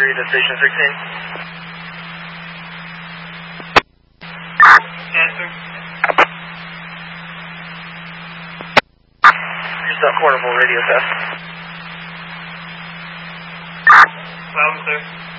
3 to station 16. Answer. Just a portable radio test. Loud and clear.